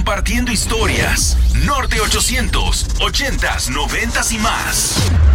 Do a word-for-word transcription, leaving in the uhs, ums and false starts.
compartiendo historias. Norte ochocientos, ochentas, noventas y más.